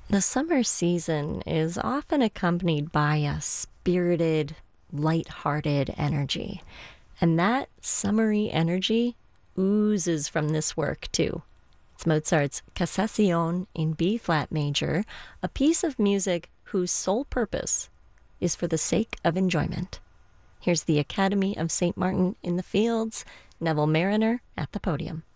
The summer season is often accompanied by a spirited, light-hearted energy. And that summery energy oozes from this work, too. It's Mozart's Cassation in B flat major, a piece of music whose sole purpose is for the sake of enjoyment. Here's the Academy of St. Martin in the Fields, Neville Mariner at the podium.